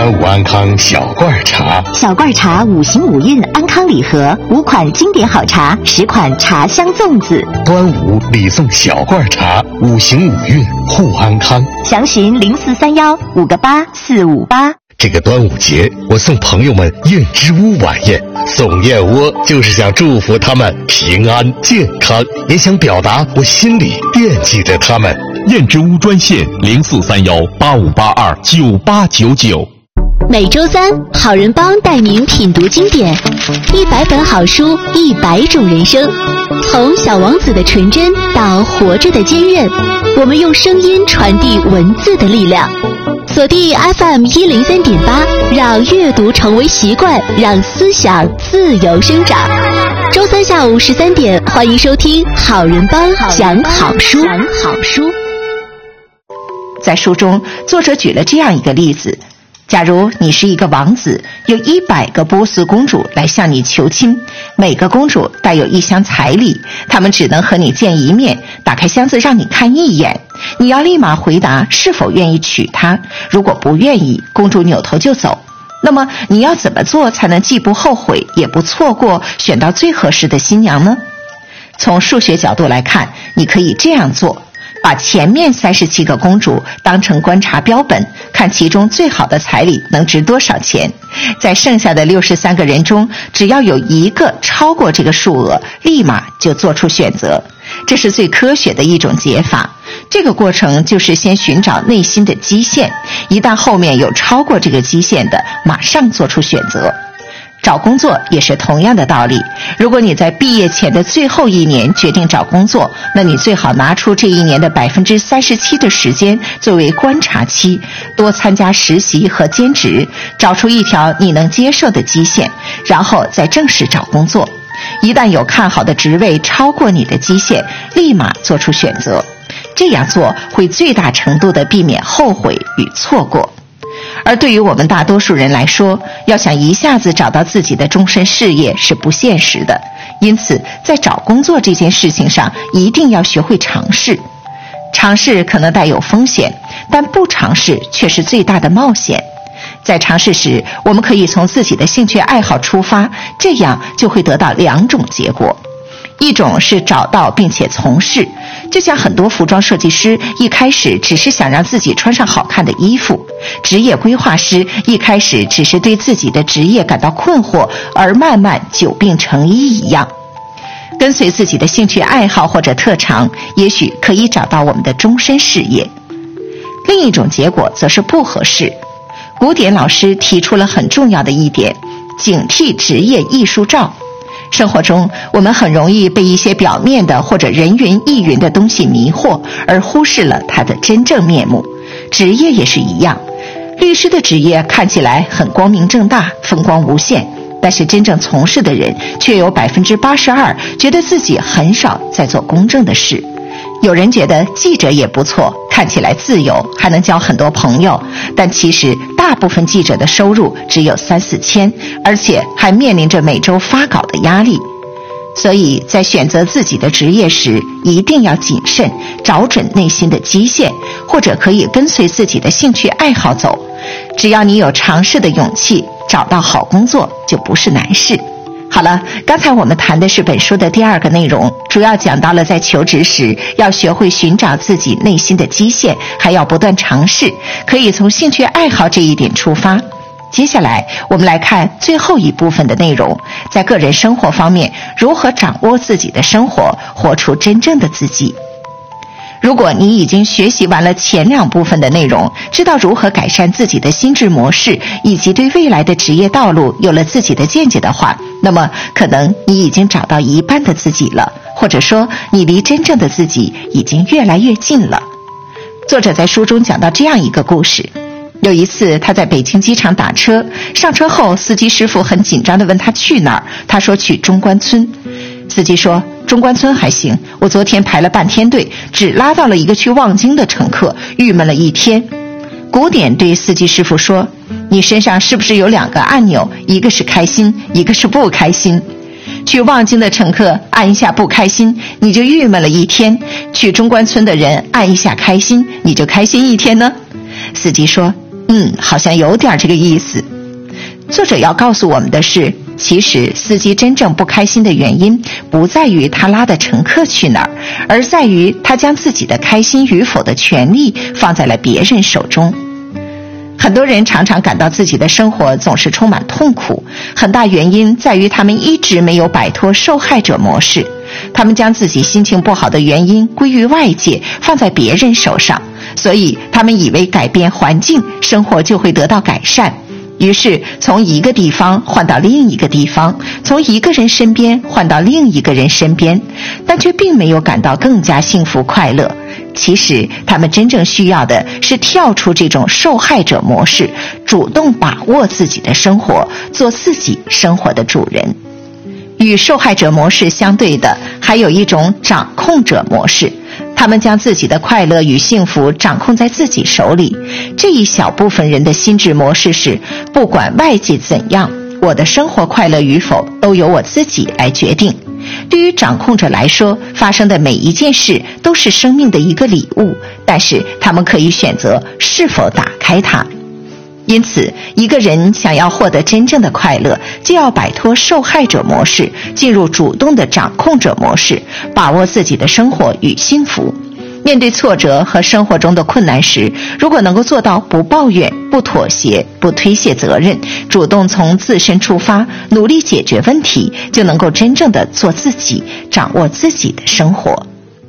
端午安康小罐茶， 小罐茶5行5运安康礼盒，5款经典好茶，10款茶香粽子。 端午礼送小罐茶，5行5运护安康。 详询0431-58458。 这个端午节，我送朋友们燕之屋晚宴，送燕窝就是想祝福他们平安健康，也想表达我心里惦记着他们。 燕之屋专线043185829899。 每周三，好人帮带您品读经典，100本好书，100种人生。从小王子的纯真到活着的坚韧，我们用声音传递文字的力量。锁定 FM103.8，让阅读成为习惯，让思想自由生长。周三下午13点，欢迎收听好人帮讲好书。 在书中，作者举了这样一个例子：假如你是一个王子，有100个波斯公主来向你求亲，每个公主带有1箱彩礼，她们只能和你见一面，打开箱子让你看一眼，你要立马回答是否愿意娶她，如果不愿意，公主扭头就走。那么你要怎么做才能既不后悔也不错过选到最合适的新娘呢？从数学角度来看，你可以这样做：把前面37个公主当成观察标本，看其中最好的彩礼能值多少钱，在剩下的63个人中，只要有1个超过这个数额，立马就做出选择。这是最科学的一种解法。这个过程就是先寻找内心的基线，一旦后面有超过这个基线的，马上做出选择。找工作也是同样的道理，如果你在毕业前的最后1年决定找工作，那你最好拿出这1年的37%的时间作为观察期，多参加实习和兼职，找出一条你能接受的基线，然后再正式找工作。一旦有看好的职位超过你的基线，立马做出选择。这样做会最大程度地避免后悔与错过。而对于我们大多数人来说，要想一下子找到自己的终身事业是不现实的，因此在找工作这件事情上，一定要学会尝试。尝试可能带有风险，但不尝试却是最大的冒险。在尝试时，我们可以从自己的兴趣爱好出发，这样就会得到2种结果。一种是找到并且从事，就像很多服装设计师一开始只是想让自己穿上好看的衣服，职业规划师一开始只是对自己的职业感到困惑，而慢慢久病成医一样。跟随自己的兴趣爱好或者特长，也许可以找到我们的终身事业。另一种结果则是不合适。古典老师提出了很重要的一点：警惕职业艺术照。生活中，我们很容易被一些表面的或者人云亦云的东西迷惑，而忽视了它的真正面目。职业也是一样，律师的职业看起来很光明正大，风光无限，但是真正从事的人却有82%觉得自己很少在做公正的事。有人觉得记者也不错，看起来自由，还能交很多朋友，但其实大部分记者的收入只有3-4千，而且还面临着每周发稿的压力。所以在选择自己的职业时，一定要谨慎，找准内心的基线，或者可以跟随自己的兴趣爱好走。只要你有尝试的勇气，找到好工作就不是难事。好了，刚才我们谈的是本书的第2个内容，主要讲到了在求职时要学会寻找自己内心的基线，还要不断尝试，可以从兴趣爱好这一点出发。接下来我们来看最后一部分的内容，在个人生活方面，如何掌握自己的生活，活出真正的自己。如果你已经学习完了前2部分的内容，知道如何改善自己的心智模式，以及对未来的职业道路有了自己的见解的话，那么可能你已经找到一半的自己了，或者说你离真正的自己已经越来越近了。作者在书中讲到这样一个故事：有一次他在北京机场打车，上车后司机师傅很紧张地问他去哪儿，他说去中关村。司机说，中关村还行，我昨天排了半天队，只拉到了一个去望京的乘客，郁闷了1天。古典对司机师傅说，你身上是不是有2个按钮，一个是开心，一个是不开心？去望京的乘客按一下不开心，你就郁闷了1天；去中关村的人按一下开心，你就开心1天呢？司机说， 好像有点这个意思。作者要告诉我们的是，其实司机真正不开心的原因不在于他拉的乘客去哪儿，而在于他将自己的开心与否的权利放在了别人手中。很多人常常感到自己的生活总是充满痛苦，很大原因在于他们一直没有摆脱受害者模式，他们将自己心情不好的原因归于外界，放在别人手上，所以他们以为改变环境，生活就会得到改善。于是从一个地方换到另一个地方，从一个人身边换到另一个人身边，但却并没有感到更加幸福快乐。其实他们真正需要的是跳出这种受害者模式，主动把握自己的生活，做自己生活的主人。与受害者模式相对的，还有一种掌控者模式，他们将自己的快乐与幸福掌控在自己手里。这一小部分人的心智模式是，不管外界怎样，我的生活快乐与否都由我自己来决定。对于掌控者来说，发生的每一件事都是生命的一个礼物，但是他们可以选择是否打开它。因此，一个人想要获得真正的快乐，就要摆脱受害者模式，进入主动的掌控者模式，把握自己的生活与幸福。面对挫折和生活中的困难时，如果能够做到不抱怨、不妥协、不推卸责任，主动从自身出发，努力解决问题，就能够真正的做自己，掌握自己的生活。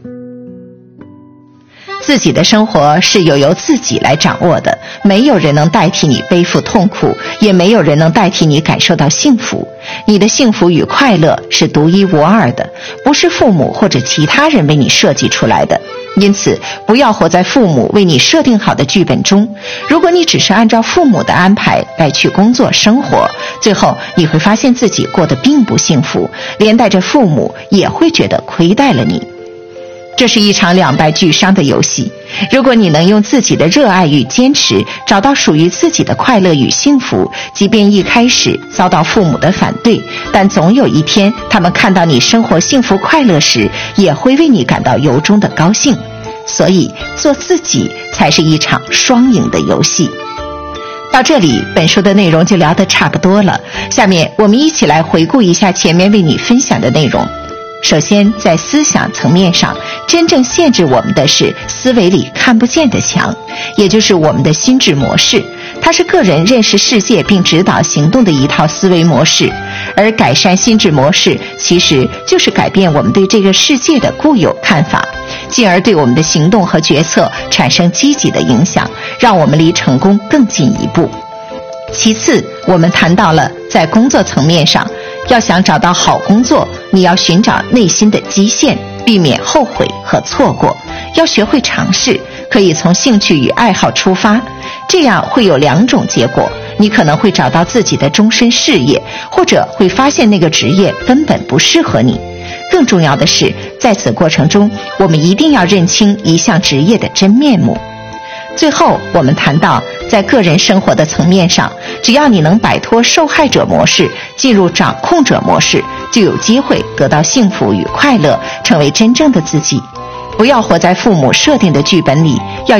自己的生活是由自己来掌握的，没有人能代替你背负痛苦，也没有人能代替你感受到幸福。你的幸福与快乐是独一无二的，不是父母或者其他人为你设计出来的。因此，不要活在父母为你设定好的剧本中。如果你只是按照父母的安排来去工作生活，最后你会发现自己过得并不幸福，连带着父母也会觉得亏待了你。这是一场两败俱伤的游戏。如果你能用自己的热爱与坚持找到属于自己的快乐与幸福，即便一开始遭到父母的反对，但总有一天他们看到你生活幸福快乐时，也会为你感到由衷的高兴。所以做自己才是一场双赢的游戏。到这里，本书的内容就聊得差不多了。下面我们一起来回顾一下前面为你分享的内容。首先，在思想层面上，真正限制我们的是思维里看不见的墙，也就是我们的心智模式。它是个人认识世界并指导行动的一套思维模式。而改善心智模式，其实就是改变我们对这个世界的固有看法，进而对我们的行动和决策产生积极的影响，让我们离成功更进一步。其次，我们谈到了在工作层面上，要想找到好工作，你要寻找内心的极限，避免后悔和错过，要学会尝试，可以从兴趣与爱好出发，这样会有两种结果，你可能会找到自己的终身事业，或者会发现那个职业根本不适合你。更重要的是，在此过程中，我们一定要认清一项职业的真面目。最后，我们谈到在个人生活的层面上，只要你能摆脱受害者模式，进入掌控者模式，就有机会得到幸福与快乐，成为真正的自己。不要活在父母设定的剧本里，要